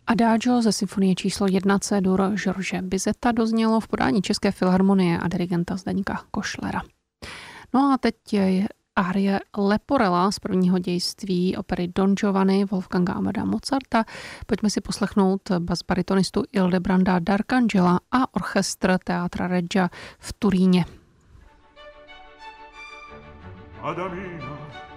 Adagio ze symfonie číslo 1 C-dur George Bizeta doznělo v podání České filharmonie a dirigenta Zdeňka Košlera. No a teď je árie Leporella z prvního dějství opery Don Giovanni Wolfganga Amadea Mozarta. Pojďme si poslechnout basbaritonistu Ildebranda D'Arcangela a orchestr Teatra Reggia v Turíně. Adamina,